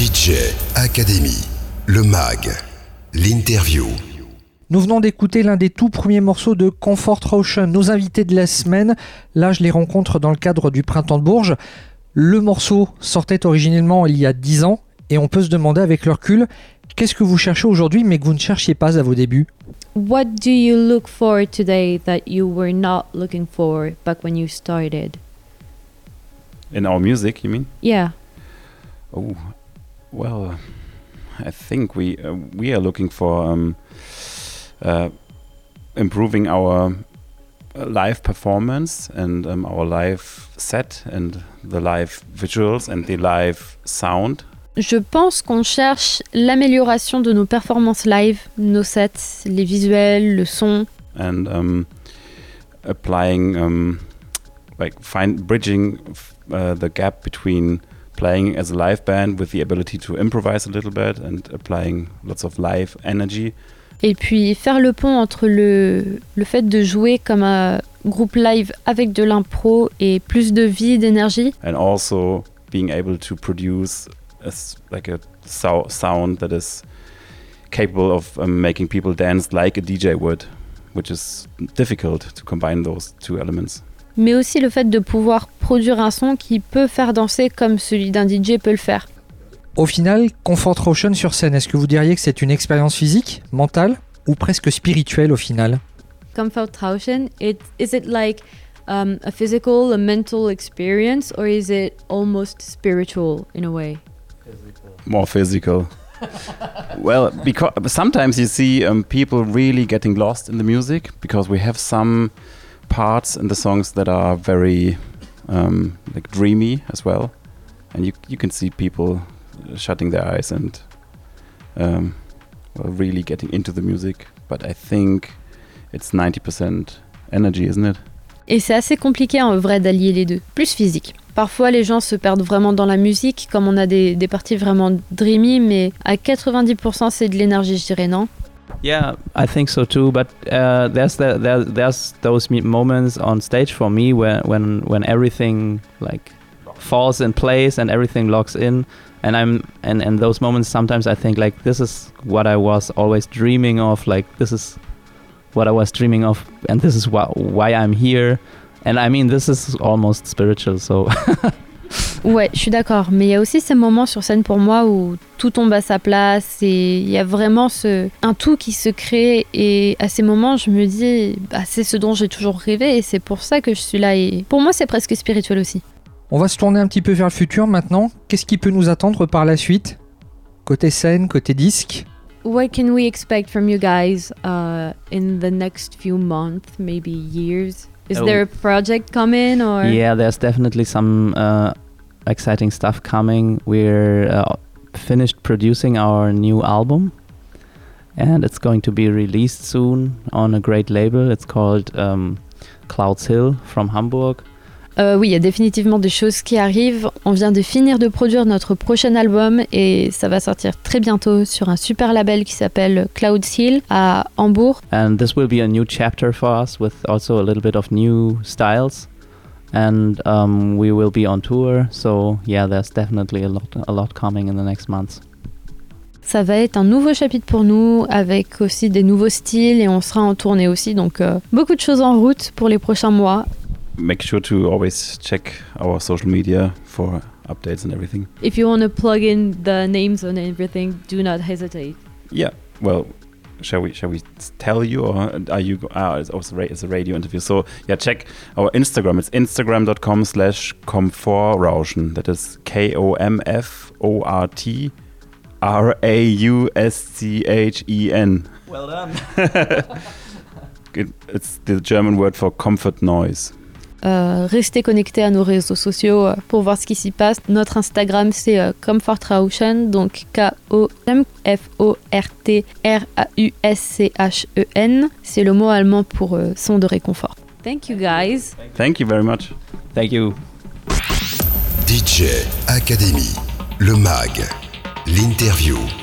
DJ Academy, le mag, l'interview. Nous venons d'écouter l'un des tout premiers morceaux de Comfort Ocean, nos invités de la semaine. Là, je les rencontre dans le cadre du Printemps de Bourges. Le morceau sortait originellement il y a 10 ans et on peut se demander avec le recul, qu'est-ce que vous cherchez aujourd'hui mais que vous ne cherchiez pas à vos débuts? What do you look for today that you were not looking for back when you started? In our music, you mean? Yeah. Oh, well, I think we are looking for improving our live performance and our live set and the live visuals and the live sound. Je pense qu'on cherche l'amélioration de nos performances live, nos sets, les visuels, le son. And applying, bridging the gap between playing as a live band with the ability to improvise a little bit and applying lots of live energy. Et puis faire le pont entre le fait de jouer comme un groupe live avec de l'impro et plus de vie, d'énergie. And also being able to produce a sound that is capable of making people dance like a DJ would, which is difficult to combine those two elements. Mais aussi le fait de pouvoir produire un son qui peut faire danser comme celui d'un DJ peut le faire. Au final, Comfort Ocean sur scène, est-ce que vous diriez que c'est une expérience physique, mentale ou presque spirituelle au final? Comfort Ocean, is it like a physical, a mental experience, or is it almost spiritual in a way? More physical. Well, because sometimes you see people really getting lost in the music because we have some parts in the songs that are very dreamy as well, and you can see people shutting their eyes and really getting into the music. But I think it's 90% energy, isn't it? Et c'est assez compliqué en vrai d'allier les deux, plus physique. Parfois les gens se perdent vraiment dans la musique, comme on a des parties vraiment dreamy, mais à 90% c'est de l'énergie, je dirais, non? Yeah, I think so too. But there's those moments on stage for me when everything like falls in place and everything locks in, and those moments sometimes I think like this is what I was always dreaming of. Like this is what I was dreaming of, and this is why I'm here. And I mean, this is almost spiritual, so. Ouais, je suis d'accord. Mais il y a aussi ces moments sur scène pour moi où tout tombe à sa place et il y a vraiment un tout qui se crée. Et à ces moments, je me dis, c'est ce dont j'ai toujours rêvé et c'est pour ça que je suis là. Et pour moi, c'est presque spirituel aussi. On va se tourner un petit peu vers le futur maintenant. Qu'est-ce qui peut nous attendre par la suite? Côté scène, côté disque? What can we expect from you guys in the next few months, maybe years? Is there a project coming or? Yeah, there's definitely some exciting stuff coming. We're finished producing our new album, and it's going to be released soon on a great label. It's called Clouds Hill from Hamburg. Oui, il y a définitivement des choses qui arrivent. On vient de finir de produire notre prochain album et ça va sortir très bientôt sur un super label qui s'appelle Clouds Hill à Hambourg. And this will be a new chapter for us with also a little bit of new styles. And we will be on tour. So yeah, there's definitely a lot coming in the next months. Ça va être un nouveau chapitre pour nous avec aussi des nouveaux styles et on sera en tournée aussi. Donc beaucoup de choses en route pour les prochains mois. Make sure to always check our social media for updates and everything. If you want to plug in the names and everything, do not hesitate. Yeah, well, shall we tell you, or are you? It's a radio interview. So yeah, check our Instagram. It's instagram.com/Komfortrauschen. That is KOMFORTRAUSCHEN. Well done. It's the German word for comfort noise. Restez connectés à nos réseaux sociaux pour voir ce qui s'y passe. Notre Instagram, c'est Komfortrauschen, donc KOMFORTRAUSCHEN. C'est le mot allemand pour son de réconfort. Thank you guys. Thank you very much. Thank you. DJ Academy, le mag, l'interview.